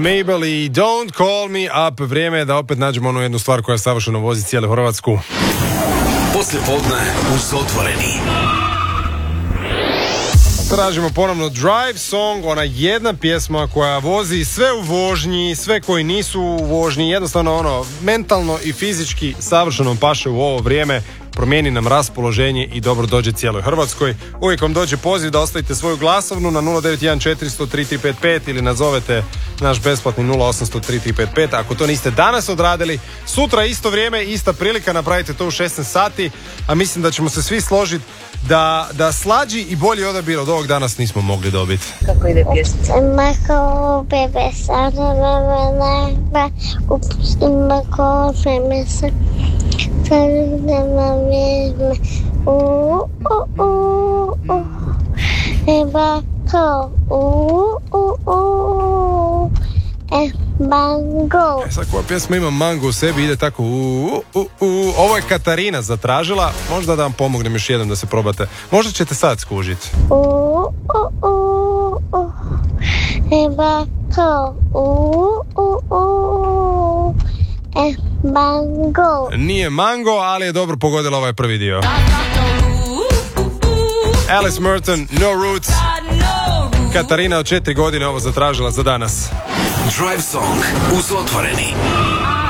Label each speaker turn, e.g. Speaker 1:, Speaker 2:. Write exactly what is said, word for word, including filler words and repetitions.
Speaker 1: Mabel i Don't Call Me Up. Vrijeme je da opet nađemo onu jednu stvar koja savršeno vozi cijelu Hrvatsku.
Speaker 2: Poslije podne uz Otvoreni.
Speaker 1: Tražimo ponovno Drive Song, ona jedna pjesma koja vozi sve u vožnji, sve koji nisu u vožnji, jednostavno ono, mentalno i fizički savršeno paše u ovo vrijeme, promijeni nam raspoloženje i dobro dođe cijeloj Hrvatskoj. Uvijek vam dođe poziv da ostavite svoju glasovnu na nula devet jedan četiri nula nula tri tri pet pet ili nazovete naš besplatni nula osam nula nula tri tri pet pet. Ako to niste danas odradili, sutra isto vrijeme, ista prilika, napravite to u šesnaest sati, a mislim da ćemo se svi složiti da, da slađi i bolji odabir od ovog danas nismo mogli dobiti.
Speaker 3: Kako ide pjesmica?
Speaker 4: Mako bebe sada na neba, upustima ko femesa, sada na vjezme, u u u u, eba ko u u u, e mango.
Speaker 1: E sad koja pjesma ima mango u sebi, ide tako u, u, u, u. Ovo je Katarina zatražila, možda da vam pomognem još jednom da se probate. Možda ćete sad skužiti.
Speaker 4: U u u u, eba ko u u u, e mango.
Speaker 1: Nije mango, ali je dobro pogodila ovaj prvi dio. Alice Merton, No Roots. Katarina od četiri godine ovo zatražila za danas.
Speaker 2: Drive Song uz Otvoreni.